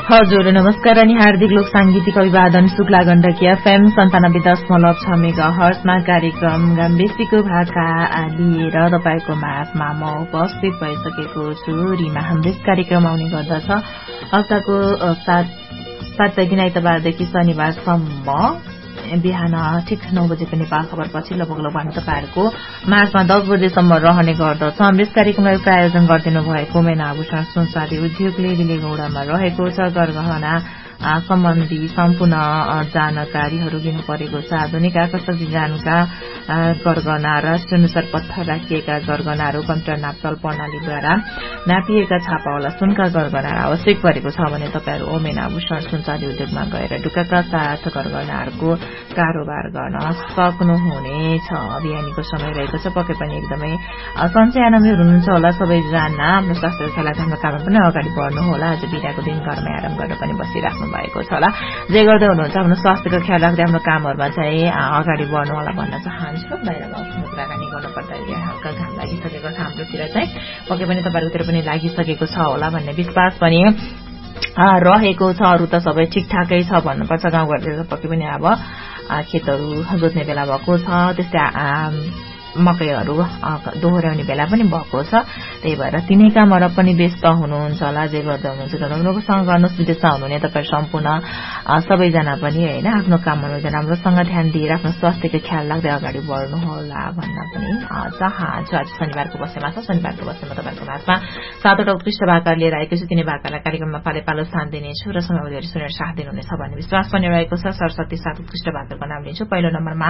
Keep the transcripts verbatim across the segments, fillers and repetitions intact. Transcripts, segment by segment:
हजुर नमस्कार अनि हार्दिक लोक सांगीतिक अभिवादन शुक्ला गण्डकी एफएम सन्तानब्बे दशमलव छ मेगा हर्समा कार्यक्रम गाम्बेसीको भाका लिएर तपाईको माझमा म उपस्थित भइसकेको छु। रिमा हाम्रेस कार्यक्रम आउने गर्दछ हप्ताको सात सात दिन आइतबारदेखि शनिबारसम्म बिहान ठिक नौ बजेको नेपाल खबर पछि लगभग लगभग तपाईहरूको माझमा दस बजेसम्म रहने गर्दछ। हाम्रेस कार्यक्रमलाई प्रायोजन गरिदिनु भएको मेना आभूषण सुनसारी उद्योगले विलेगौडामा रहेको छ। गरगहना सम्बन्धी सम्पूर्ण जानकारीहरू दिनु परेको छ। आधुनिक आकर्षक डिजाइनका गरगहना र अनुसार पत्थर राखिएका गरगहनाहरू कम्प्युटर नापतोल प्रणालीद्वारा नापिएका छापावाला सुनका गरगहना आवश्यक परेको छ भने तपाईहरू ओमेन आभूषण सुनसारी उद्योगमा गएर ढुक्काका साथ गरगहनाहरूको कारोबार गर्न सक्नुहुनेछ। अभियानीको समय रहेको छ। पक्कै पनि एकदमै सन्चै आनन्द हुनुहुन्छ होला सबैजना। आफ्नो स्वास्थ्यको ख्याल राख्दै हाम्रो काममा पनि अगाडि बढ्नु होला। आज बिदाको दिन घरमै आराम गरेर पनि बसिराख्नु भएको छ होला। जे गर्दै हुनुहुन्छ आफ्नो स्वास्थ्यको ख्याल राख्दै आफ्नो कामहरूमा चाहिँ अगाडि बढ्नु होला भन्न चाहन्छु। बाहिर आफ्नो कुराकानी गर्नुपर्दा हल्का घाम लागिसकेको छ हाम्रोतिर चाहिँ। पक्कै पनि तपाईँहरूतिर पनि लागिसकेको छ होला भन्ने विश्वास पनि रहेको छ। अरू त सबै ठिकठाकै छ भन्नुपर्छ। गाउँघरतिर पक्कै पनि अब खेतहरू जोत्ने बेला भएको छ। त्यस्तै मकैहरू दोहोर्याउने बेला पनि भएको छ। त्यही भएर तिनै कामहरू पनि व्यस्त हुनुहुन्छ होला। जे गर्दै हुनुहुन्छ राम्रोसँग गर्नुहोस्। विदेशमा हुनुहुने तपाईँ सम्पूर्ण सबैजना पनि होइन आफ्नो कामहरू राम्रोसँग ध्यान दिएर आफ्नो स्वास्थ्यको ख्याल राख्दै अगाडि बढ्नु होला भन्न पनि चाहन्छु। आज शनिबारको बसेमा छ। शनिबारको बसेमा तपाईँको माझमा सातवटा उत्कृष्ट भाका लिएर आएको छु। तिनै भाकालाई कार्यक्रममा पाले पालो स्थान दिनेछु र समयवधि सुनेर साथ दिनुहुनेछ भन्ने विश्वास पनि रहेको छ। सरस्वती सात उत्कृष्ट भाकाको नाम लिन्छु। पहिलो नम्बरमा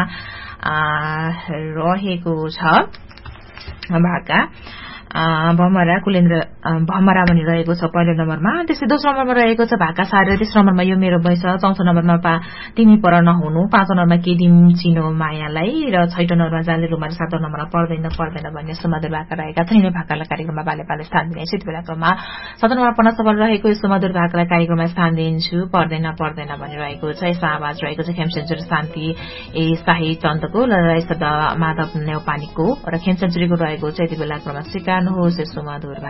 रहेको छ भाका भमरा कुलेन्द्र भमरा भनी रहेको छ पहिलो नम्बरमा। त्यसै दोस्रो नम्बरमा रहेको छ भाका सारे। तेस्रो नम्बरमा यो मेरो भैस। चौथो नम्बरमा पा तिमी पर नहुनु। पाँचौं नम्बरमा के दिम चिनो मायालाई र छैटौं नम्बरमा जाले रुमाल। सातौं नम्बरमा पर्दैन पर्दैन भन्ने सुमधुर भाका रहेका छन्। यिनै भाकालाई कार्यक्रममा बाले पाले स्थान दिनेछु। यति बेलाकोमा सातौं नम्बरमा पढ्न सफल रहेको यो सुमधुर भाकालाई कार्यक्रममा स्थान दिन्छु। पर्दैन पर्दैन भनिरहेको छ। यसमा आवाज रहेको छ खेमसेन्चुरी शान्ति ए शाही चन्दको र शब्द माधव नेउपानीको र खेमसेन्चुरीको रहेको छ। यति बेलाकोमा सिकाउनुहोस् सुमधुर